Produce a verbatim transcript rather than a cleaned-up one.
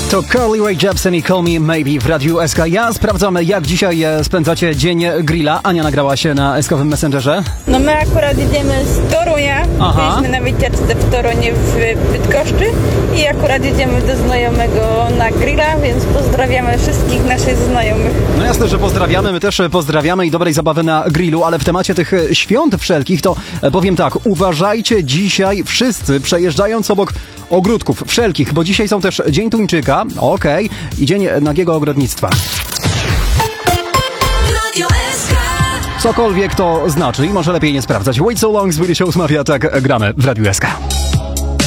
To Carly Rae Jepsen i Call Me Maybe w Radiu S K. Ja sprawdzam, jak dzisiaj spędzacie dzień grilla. Ania nagrała się na S-kowym Messengerze. No my akurat jedziemy z Torunia. Aha. Byliśmy na wycieczce w Torunie w Bydgoszczy i akurat jedziemy do znajomego na grilla, więc pozdrawiamy wszystkich naszych znajomych. No jasne, że pozdrawiamy, my też pozdrawiamy i dobrej zabawy na grillu, ale w temacie tych świąt wszelkich to powiem tak, uważajcie dzisiaj wszyscy przejeżdżając obok ogródków wszelkich, bo dzisiaj są też Dzień Tuńczyka, okej, okay, i Dzień Nagiego Ogrodnictwa. Cokolwiek to znaczy i może lepiej nie sprawdzać. Wait So Long z Swedish House Mafia, tak gramy w Radiu S K.